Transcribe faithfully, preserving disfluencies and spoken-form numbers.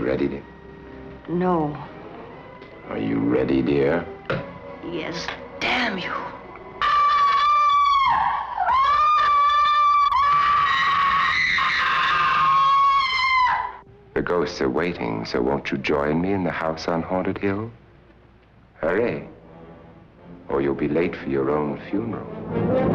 ready, dear? No. Are you ready, dear? Yes, damn you. The ghosts are waiting, so won't you join me in the house on Haunted Hill? Hurry, or you'll be late for your own funeral.